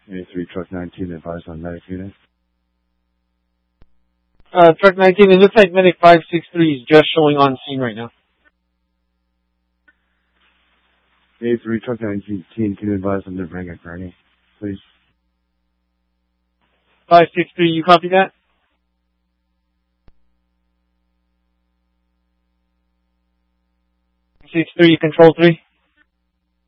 A3 Truck 19 advised on medic unit. Truck 19, it looks like medic 563 is just showing on scene right now. A3 Truck 19, can you advise on the bring at Gurney, please? 563, you copy that? 63, control 3.